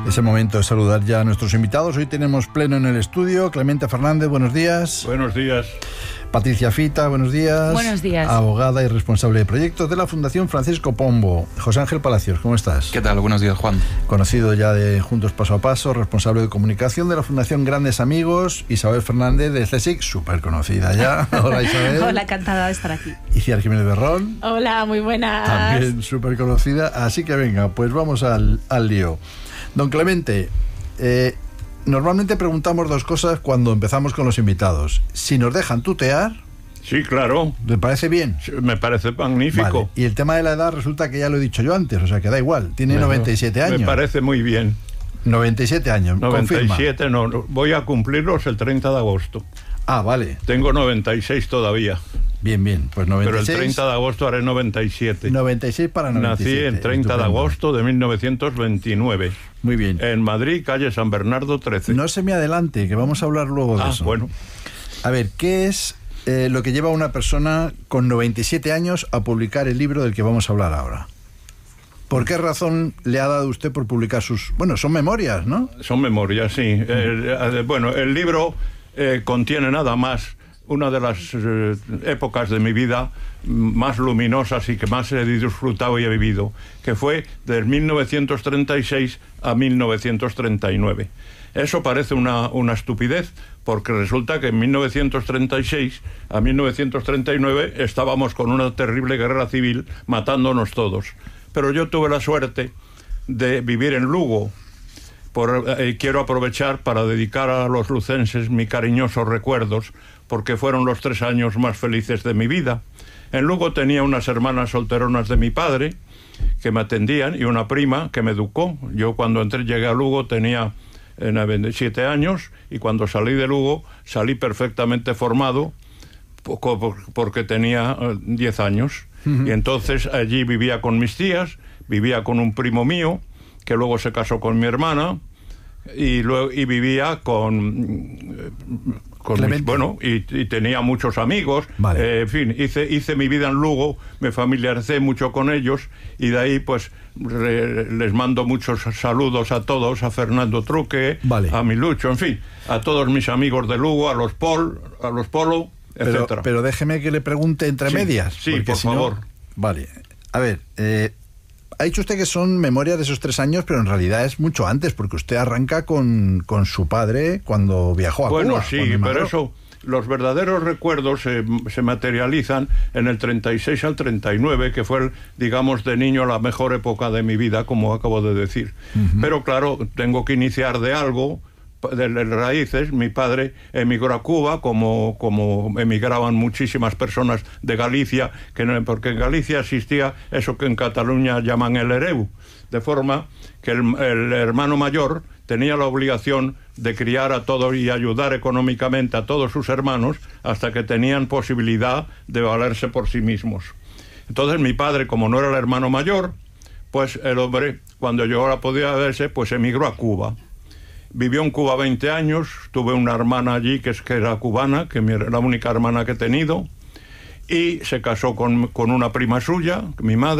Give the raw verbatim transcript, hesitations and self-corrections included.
Es el momento de saludar ya a nuestros invitados. Hoy tenemos pleno en el estudio. Clemente Fernández, buenos días. Buenos días. Patricia Fita, buenos días. Buenos días. Abogada y responsable de proyectos de la Fundación Francisco Pombo. José Ángel Palacios, ¿cómo estás? ¿Qué tal? Buenos días, Juan. Conocido ya de Juntos Paso a Paso, responsable de comunicación de la Fundación Grandes Amigos. Isabel Fernández de C S I C, súper conocida ya. Hola, Isabel. Hola, encantada de estar aquí. Y Ciar Jiménez Berrón. Hola, muy buenas. También súper conocida. Así que venga, pues vamos al, al lío. Don Clemente, eh, normalmente preguntamos dos cosas cuando empezamos con los invitados. Si nos dejan tutear... Sí, claro. ¿Te parece bien? Sí, me parece magnífico. Vale. Y el tema de la edad resulta que ya lo he dicho yo antes, o sea que da igual. Tiene bueno, noventa y siete años. Me parece muy bien. noventa y siete años, noventa y siete, confirma. no, no, voy a cumplirlos el treinta de agosto. Ah, vale. Tengo noventa y seis todavía. Bien, bien, pues noventa y seis. Pero el treinta de agosto haré noventa y siete. noventa y seis para noventa y siete. Nací el treinta de agosto de mil novecientos veintinueve. Muy bien. En Madrid, calle San Bernardo trece. No se me adelante, que vamos a hablar luego de ah, eso. bueno. A ver, ¿qué es eh, lo que lleva a una persona con noventa y siete años a publicar el libro del que vamos a hablar ahora? ¿Por qué razón le ha dado usted por publicar sus... Bueno, son memorias, ¿no? Son memorias, sí. Mm. Eh, bueno, el libro eh, contiene nada más una de las eh, épocas de mi vida más luminosas y que más he disfrutado y he vivido, que fue de mil novecientos treinta y seis a mil novecientos treinta y nueve. Eso parece una, una estupidez, porque resulta que en mil novecientos treinta y seis a mil novecientos treinta y nueve estábamos con una terrible guerra civil matándonos todos. Pero yo tuve la suerte de vivir en Lugo. Por, eh, quiero aprovechar para dedicar a los lucenses mis cariñosos recuerdos, porque fueron los tres años más felices de mi vida. En Lugo tenía unas hermanas solteronas de mi padre que me atendían y una prima que me educó. Yo cuando entré, llegué a Lugo tenía eh, veintisiete años y cuando salí de Lugo salí perfectamente formado poco, porque tenía eh, diez años. Uh-huh. Y entonces allí vivía con mis tías, vivía con un primo mío que luego se casó con mi hermana y luego y vivía con, con mis, bueno y, y tenía muchos amigos. Vale. Eh, en fin, hice hice mi vida en Lugo, me familiaricé mucho con ellos y de ahí pues re, les mando muchos saludos a todos, a Fernando Truque, vale, a Milucho, en fin, a todos mis amigos de Lugo, a los Pol, a los Polo, pero, etcétera. Pero déjeme que le pregunte entre sí, medias. Sí, por si favor. No, vale, a ver, eh, ha dicho usted que son memorias de esos tres años, pero en realidad es mucho antes, porque usted arranca con, con su padre cuando viajó a bueno, Cuba. Bueno, sí, pero eso, los verdaderos recuerdos se, se materializan en el treinta y seis al treinta y nueve, que fue, digamos, de niño la mejor época de mi vida, como acabo de decir. Uh-huh. Pero claro, tengo que iniciar de algo, de raíces. Mi padre emigró a Cuba, como, como emigraban muchísimas personas de Galicia, que no, porque en Galicia existía eso que en Cataluña llaman el hereu, de forma que el, el hermano mayor tenía la obligación de criar a todos y ayudar económicamente a todos sus hermanos hasta que tenían posibilidad de valerse por sí mismos. Entonces mi padre, como no era el hermano mayor, pues el hombre, cuando llegó a la podía verse, pues emigró a Cuba. Vivió en Cuba veinte años, tuve una hermana allí que, es, que era cubana, que era la única hermana que he tenido, y se casó con, con una prima suya, mi madre.